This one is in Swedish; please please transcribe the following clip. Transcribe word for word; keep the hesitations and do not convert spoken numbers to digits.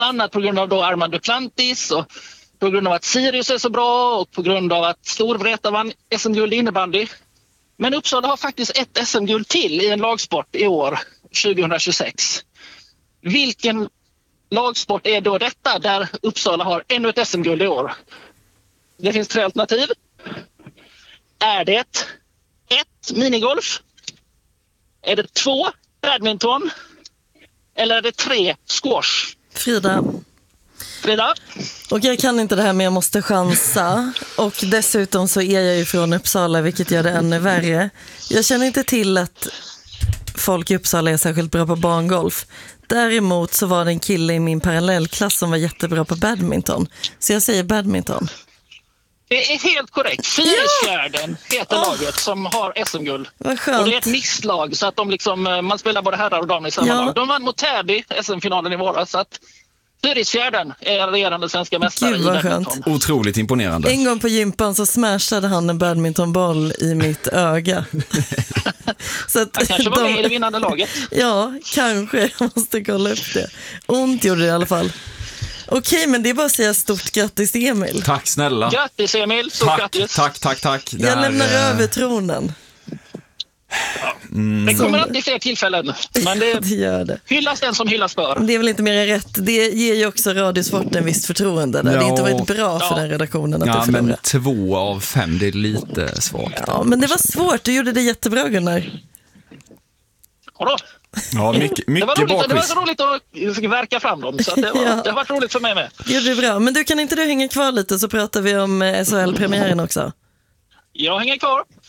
annat på grund av då Armand Duplantis och på grund av att Sirius är så bra och på grund av att Storvreta vann S M-guld innebandy. Men Uppsala har faktiskt ett S M-guld till i en lagsport i år, tjugohundratjugosex. Vilken lagsport är då detta där Uppsala har ännu ett S M-guld i år? Det finns tre alternativ. Är det ett minigolf? Är det två badminton? Eller är det tre squash? Frida. Frida? Och jag kan inte det här men jag måste chansa. Och dessutom så är jag ju från Uppsala vilket gör det ännu värre. Jag känner inte till att folk i Uppsala är särskilt bra på barngolf. Däremot så var det en kille i min parallellklass som var jättebra på badminton. Så jag säger badminton. Det är helt korrekt. Fyrisfjärden ja! heter oh. laget som har S M-guld. Vad skönt. Och det är ett misslag så att de liksom, man spelar både herrar och damer i samma ja. lag. De vann mot Täby S M-finalen i våras så att Fyrisfjärden är regerande svenska mästare i badminton. Skönt. Otroligt imponerande. En gång på gympan så smashade han en badmintonboll i mitt öga. Så att han kanske var de... med i det vinnande laget. Ja, kanske. Jag måste kolla upp det. Ont gjorde det i alla fall. Okej, men det är bara att säga stort grattis Emil. Tack snälla. Grattis Emil, stort tack, grattis. Tack, tack, tack. Det jag här, lämnar äh... över tronen. Ja. Mm. Det kommer alltid fler tillfällen. Men det, det gör det. Hyllas den som hyllas bör. Det är väl inte mer än rätt. Det ger ju också Radiosport en visst förtroende. Där. Ja. Det har inte varit bra för ja. den redaktionen att ja, det men två av fem, det är lite svagt. Ja, men det var svårt. Du gjorde det jättebra, Gunnar. Vadå? Ja, mycket, mycket det, var roligt, det var så roligt att verka fram dem. Så det, var, ja. det har varit roligt för mig med. Det gjorde bra. Men du, kan inte du hänga kvar lite så pratar vi om S H L-premiären också? Jag hänger kvar.